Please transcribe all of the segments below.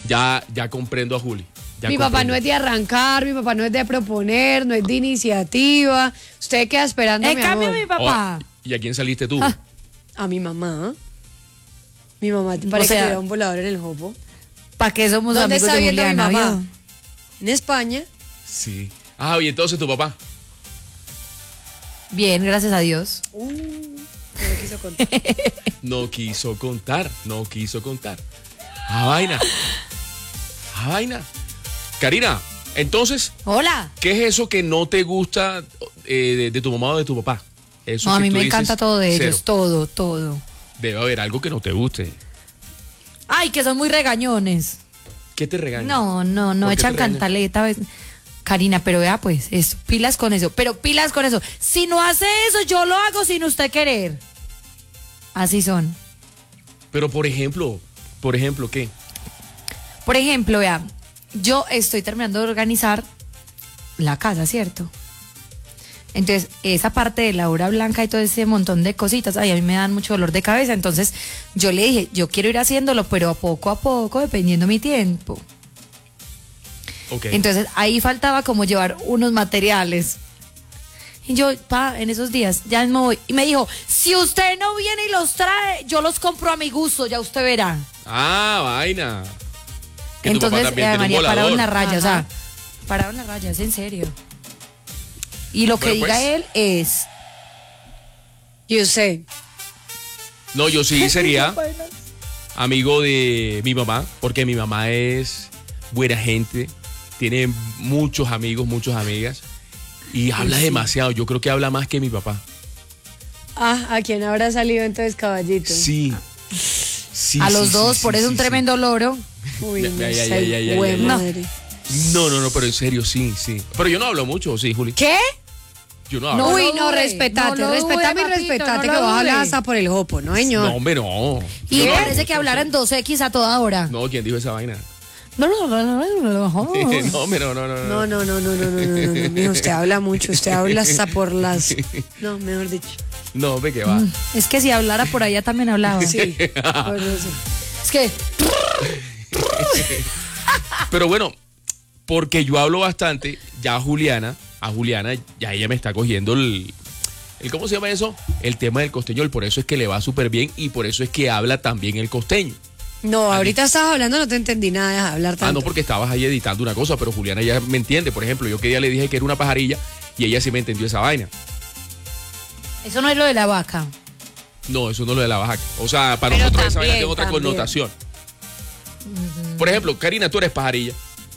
Ya comprendo a Juli. Mi papá no es de arrancar, mi papá no es de proponer, no es de iniciativa. Usted queda esperando, En mi cambio, amor. mi papá. ¿Y a quién saliste tú? A mi mamá. Mi mamá te parece que era un volador en el jopo. ¿Para qué somos ¿Dónde amigos está de viendo mi Juliana? mamá? ¿Vio? En España. Sí. Y entonces tu papá. Bien, gracias a Dios. No quiso contar. No quiso contar. Vaina. Karina, entonces, Hola. ¿qué es eso que no te gusta de tu mamá o de tu papá? Eso No, a que mí tú me dices, encanta todo de ellos, cero. todo. Debe haber algo que no te guste. Ay, que son muy regañones. ¿Qué te regañan? No, ¿Por qué echan te regañan? cantaleta. Karina, pero vea pues, pilas con eso. Si no hace eso, yo lo hago sin usted querer. Así son. Pero por ejemplo, ¿qué? Por ejemplo, vea, yo estoy terminando de organizar la casa, ¿cierto? Entonces, esa parte de la obra blanca y todo ese montón de cositas, ay, a mí me dan mucho dolor de cabeza. Entonces, yo le dije, yo quiero ir haciéndolo, pero poco a poco, dependiendo mi tiempo. Okay. Entonces, ahí faltaba como llevar unos materiales. Y yo, en esos días, ya me voy. Y me dijo, si usted no viene y los trae, yo los compro a mi gusto, ya usted verá. Vaina. Que tu papá Entonces, también tiene un María, parado en la volador. raya, o sea, parado en la raya, es en serio. Y lo que Bueno, diga pues. él es... Yo sé. No, yo sí sería amigo de mi mamá, porque mi mamá es buena gente, tiene muchos amigos, muchas amigas, y habla demasiado. Yo creo que habla más que mi papá. ¿A quién habrá salido entonces, caballito? Sí. a los dos, por eso un tremendo loro. Uy, no Ya, sé, güey, ya. madre. No, pero en serio, sí. Pero yo no hablo mucho, ¿sí, Juli? ¿Qué? Yo no hablo. No Uy, lo no, dude, respetate, no lo respetame y dude, papito, respetate, no que lo vas a hablar dude. hasta por el jopo, ¿no, señor? No, hombre, no. Y Yo me no parece hablo que mucho. hablar en 2X a toda hora. No, ¿quién dijo esa vaina? No. No, hombre, no. No, mijo, usted habla mucho, usted habla hasta por las... No, mejor dicho. No, hombre, que va. Es que si hablara por allá también hablaba. Sí, por eso. Es que... Pero bueno, porque yo hablo bastante, ya a Juliana, ya ella me está cogiendo el ¿cómo se llama eso? El tema del costeño, por eso es que le va súper bien y por eso es que habla también el costeño. No, ahorita estabas hablando, no te entendí nada de hablar tanto. No, porque estabas ahí editando una cosa, pero Juliana ya me entiende. Por ejemplo, yo que día le dije que era una pajarilla y ella sí me entendió esa vaina. Eso no es lo de la vaca. No, eso no es lo de la baja. O sea, para Pero nosotros esa vaina también, tiene otra también. connotación. Por ejemplo, Karina, ¿tú eres pajarilla?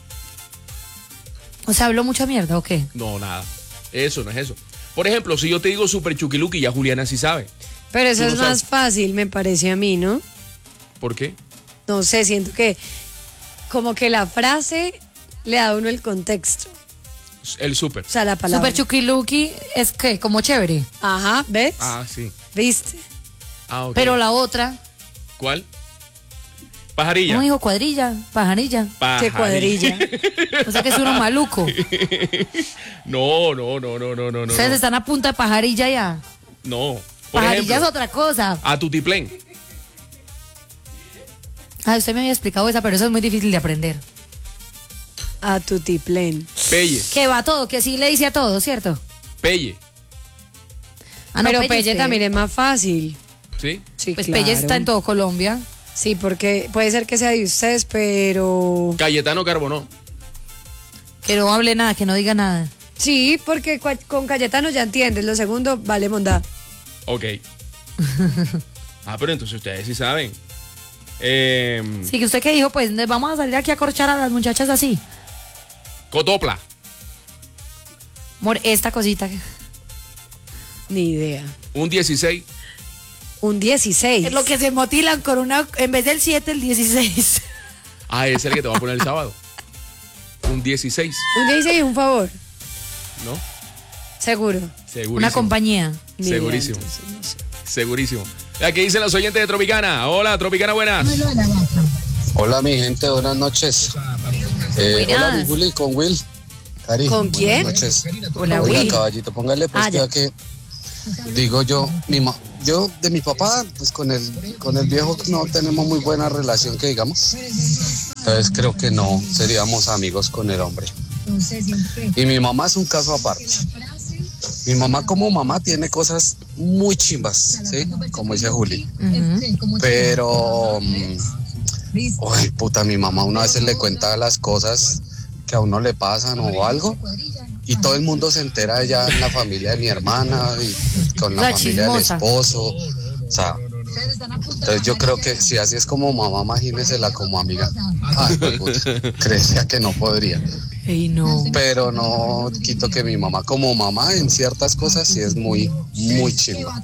O sea, ¿habló mucha mierda o qué? No, nada. Eso no es eso. Por ejemplo, si yo te digo super chuquiluki, ya Juliana sí sabe. Pero eso Tú es no más sabes. fácil, me parece a mí, ¿no? ¿Por qué? No sé, siento que como que la frase le da a uno el contexto. El super. O sea, la palabra. Super chuquiluki es que como chévere. Ajá, ¿ves? Sí. ¿Viste? Ok. Pero la otra, ¿Cuál? Pajarilla. ¿cómo dijo? Cuadrilla, pajarilla. Qué cuadrilla. O sea que es uno maluco. No. Ustedes están a punta de pajarilla ya. No. Por Pajarilla es ejemplo, otra cosa. a tutiplén. Usted me había explicado esa, pero eso es muy difícil de aprender. A tutiplén. Pelle. Que va todo, que sí le dice a todo, ¿cierto? Pelle. Pero Pelle Pelle usted. también es más fácil. ¿Sí? Sí, Pues claro. Pelle está en todo Colombia. Sí, porque puede ser que sea de ustedes, pero... Cayetano Carbonó. Que no hable nada, que no diga nada. Sí, porque con Cayetano ya entiendes. Lo segundo, vale mondá. Ok. Pero entonces ustedes sí saben. Sí, que usted que dijo, pues vamos a salir aquí a corchar a las muchachas así. Cotopla. Amor, esta cosita. Ni idea. Un 16. Un 16. Es lo que se motilan con una, en vez del 7, el 16. Ese es el que te va a poner el sábado. Un 16. Un 16 es un favor. ¿No? Seguro. Segurísimo. Una compañía. Ni idea, Segurísimo. entonces, no sé. Segurísimo. Aquí dicen los oyentes de Tropicana. Hola, Tropicana, buenas. Hola mi gente, buenas noches. Buenas. Hola mi Juli con Will. Cari, ¿Con quién? Buenas noches. Hola, Oiga, Will. caballito, póngale pues ya. que digo yo, yo de mi papá, pues con el viejo no tenemos muy buena relación que digamos. Entonces creo que no seríamos amigos con el hombre. Y mi mamá es un caso aparte. Mi mamá como mamá tiene cosas muy chimbas, ¿sí? Como dice Juli. Pero, uy, puta, mi mamá una vez le cuenta las cosas que a uno le pasan o algo, y todo el mundo se entera ya en la familia de mi hermana y con la familia del esposo. O sea, entonces yo creo que si así es como mamá, imagínensela como amiga. Ay, puta, creía que no podría. Ey, no. Pero no quito que mi mamá como mamá en ciertas cosas sí es muy, muy chimba.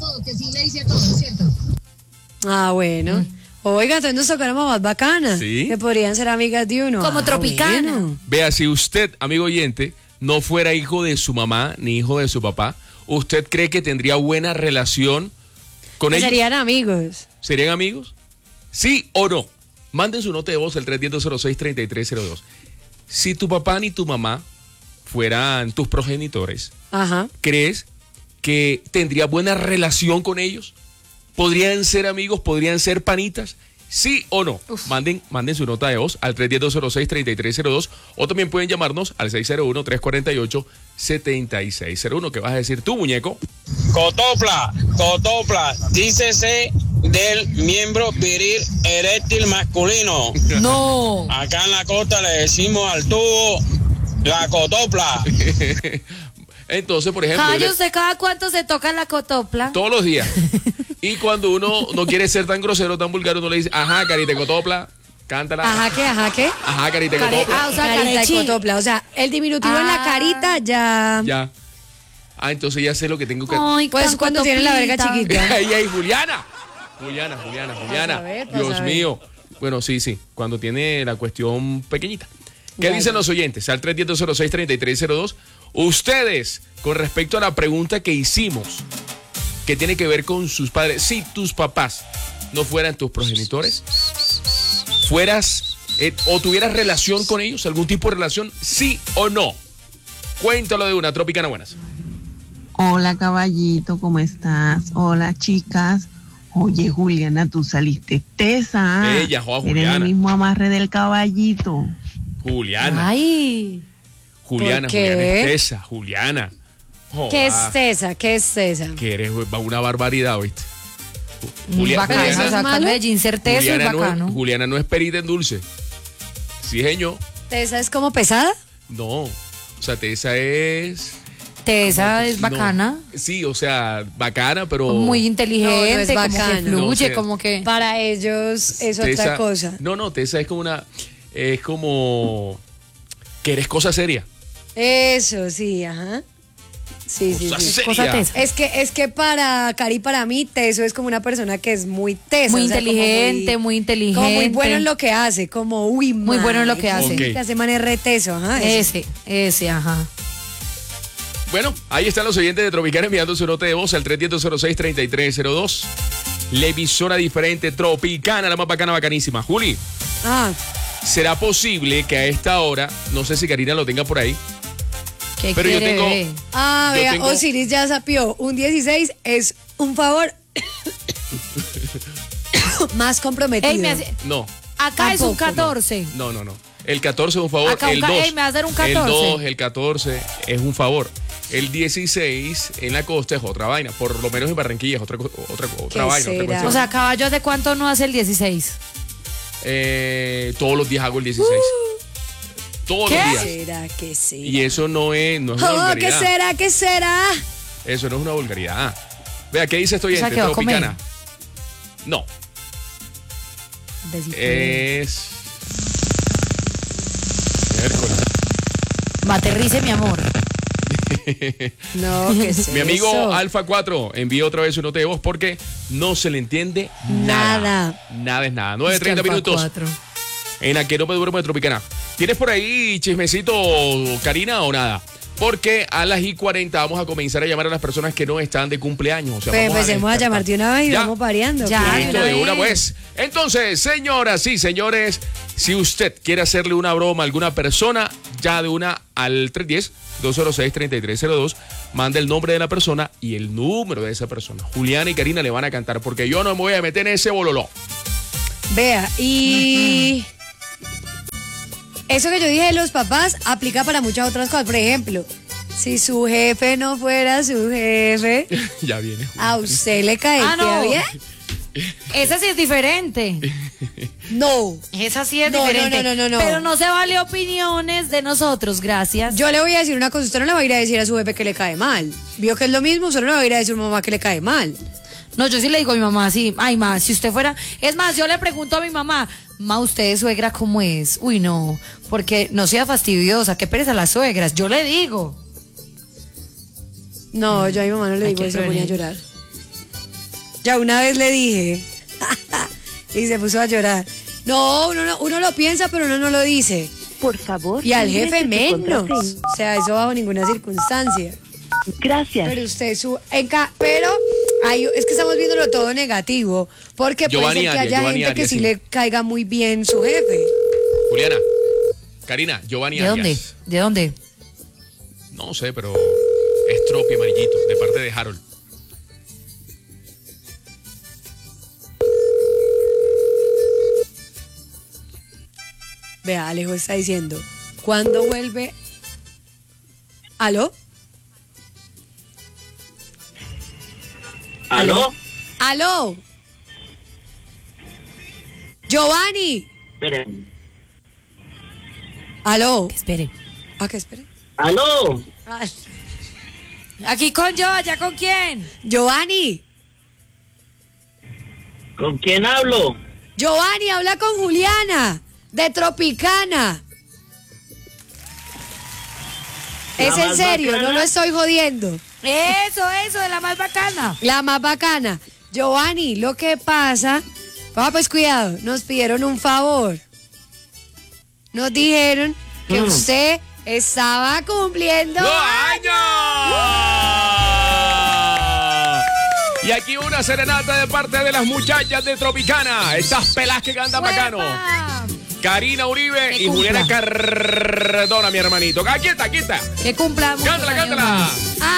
Ah, bueno. Oiga, entonces nos tocaron mamás bacanas. Sí. Que podrían ser amigas de uno. Como Tropicana. Bueno. Vea, si usted, amigo oyente, no fuera hijo de su mamá ni hijo de su papá, ¿usted cree que tendría buena relación con ellos? Serían amigos. ¿Serían amigos? ¿Sí o no? Manden su nota de voz al 310-06-3302. Si tu papá ni tu mamá fueran tus progenitores, Ajá. ¿crees que tendría buena relación con ellos? ¿Podrían ser amigos? ¿Podrían ser panitas? ¿Sí o no? Manden su nota de voz al 310-06-3302 o también pueden llamarnos al 601-348-7601. ¿Qué vas a decir tú, muñeco? Cotopla, dícese del miembro viril eréctil masculino. No. Acá en la costa le decimos al tubo la cotopla. Entonces, por ejemplo, Yo sé cada cuánto se toca la cotopla. todos los días. Y cuando uno no quiere ser tan grosero, tan vulgar, uno le dice, ajá, carita de cotopla, cántala. Ajá, ¿qué? Ajá, ¿qué? Ajá, carita de cotopla. o sea, Carita de carechín. cotopla. O sea, el diminutivo en la carita ya. Ya. Ah, entonces ya sé lo que tengo que... Ay, Pues tan cuando tiene la verga cotopita. chiquita. ¡Ey, Juliana! Juliana. a ver, vas Dios a ver. mío. Bueno, sí. Cuando tiene la cuestión pequeñita. ¿Qué Ya, dicen ya. los oyentes? Al 310-06-3302. Ustedes, con respecto a la pregunta que hicimos, que tiene que ver con sus padres, si tus papás no fueran tus progenitores, fueras o tuvieras relación con ellos, algún tipo de relación, sí o no. Cuéntalo de una, Tropicana, buenas. Hola caballito, ¿cómo estás? Hola chicas. Oye Juliana, tú saliste tesa. Ella, joa, Eres Juliana. el mismo amarre del caballito. Juliana. Ay. Juliana, ¿por qué? Juliana es tesa, Juliana. ¿Qué Joda, es esa? ¿Qué es esa? que eres una barbaridad, ¿oíste? Bacano, ¿eso o es sea, malo? Medellín ser teso es bacano. Juliana no es perita en dulce. Sí, señor. ¿Esa es como pesada? No. O sea, tesa es... Tesa es no. bacana. Sí, o sea, bacana, pero... Muy inteligente, No, no es como que bacano. fluye, No sé. como que... Para ellos es Tesa- otra cosa. No, tesa es como una... Es como... Que eres cosa seria. Eso, sí, ajá. Sí, sí, Cosa sí. seria. Cosa tesa. Es que para Cari, para mí, teso es como una persona que es muy tesa. Muy o sea, como inteligente, muy inteligente. Como muy bueno en lo que hace, como, uy, Muy bueno en lo que hace. Ok. Ese man es re teso, ajá. Ese, ajá. Bueno, ahí están los oyentes de Tropicana enviando su nota de voz al 310-06-3302. La emisora diferente, Tropicana, la más bacana, bacanísima. Juli, Ah, ¿será posible que a esta hora, no sé si Karina lo tenga por ahí, ¿Qué pero yo quiere, tengo... bebé? ah, Yo vea, tengo- Osiris ya sapió. Un 16 es un favor más comprometido. Ey, me hace- No, acá es un Tampoco, 14. no. El 14 es un favor. Acá un el ca- 2. ey, me va a dar un 14. El 2, el 14 es un favor. El 16 en la costa es otra vaina. Por lo menos en Barranquilla es otra ¿Qué vaina. Otra será? cuestión. O sea, caballo, ¿hace cuánto no hace el 16? Todos los días hago el 16. Todos ¿Qué? los días. ¿Será que sí? Y eso no es una Oh, ¿qué vulgaridad. será? ¿Qué será? Eso no es una vulgaridad. Vea, ¿qué dice estoy O sea, oyente? que va a comer. Tropicana. No, Decirte. es... Miércoles. Aterrice, mi amor. No, ¿qué es Mi amigo eso? Alfa 4 envió otra vez su nota de voz porque no se le entiende nada. Nada. Nada es nada. Es 9:30 que Alfa minutos 4. en la que no me duermo de Tropicana. ¿Tienes por ahí chismecito, Karina, o nada? Porque a las y 40 vamos a comenzar a llamar a las personas que no están de cumpleaños. O sea, Pues vamos empecemos a despertar. llamar de una vez y Ya. vamos pareando. Ya. claro. Listo, de una pues. Entonces, señoras y señores, si usted quiere hacerle una broma a alguna persona, ya de una al 310-206-3302, manda el nombre de la persona y el número de esa persona. Juliana y Karina le van a cantar porque yo no me voy a meter en ese bololó. Vea, y eso que yo dije de los papás aplica para muchas otras cosas. Por ejemplo, si su jefe no fuera su jefe, Ya viene. ¿a usted le caería no. bien? Esa sí es diferente. No. Esa sí es No, diferente. no. Pero no se vale opiniones de nosotros, gracias. Yo le voy a decir una cosa, usted no le va a ir a decir a su jefe que le cae mal. Vio que es lo mismo, usted no le va a ir a decir a su mamá que le cae mal. No, yo sí le digo a mi mamá así, ay, ma, si usted fuera... Es más, yo le pregunto a mi mamá, ma, ¿usted de suegra cómo es? Uy, no, porque no sea fastidiosa, qué pereza las suegras. Yo le digo. No, yo a mi mamá no le Ay, digo qué eso, se ponía a florero. llorar. Ya una vez le dije y se puso a llorar. No, uno lo piensa, pero uno no lo dice. Por favor. Y al jefe ingrese su menos. contraseña. O sea, eso bajo ninguna circunstancia. Gracias. Pero usted pero es que estamos viéndolo todo negativo, porque puede Giovanni ser que Arias, haya Giovanni gente que Arias, sí sí. le caiga muy bien su jefe. Juliana, Karina, Giovanni ¿De dónde? Arias. ¿De dónde? No sé, pero es Tropi amarillito, de parte de Harold. Vea, Alejo está diciendo, ¿cuándo vuelve? ¿Aló? ¿Aló? ¿Aló? Giovanni. Esperen. ¿Aló? Espere. ¿A qué espere? ¿Aló? Ah, Aquí con yo, ¿allá con quién? Giovanni. ¿Con quién hablo? Giovanni, habla con Juliana, de Tropicana. Es en más serio, bacana. no lo estoy jodiendo. Eso, de la más bacana. La más bacana. Giovanni, lo que pasa... pues cuidado, nos pidieron un favor. Nos dijeron que usted estaba cumpliendo... ¡2 años! Y aquí una serenata de parte de las muchachas de Tropicana. Estas pelas que cantan bacano. ¡Huepa! Karina Uribe Que y Juliana cumpla. Cardona, mi hermanito. Aquí está. Que cumpla muchos Cántala, años cántala. más.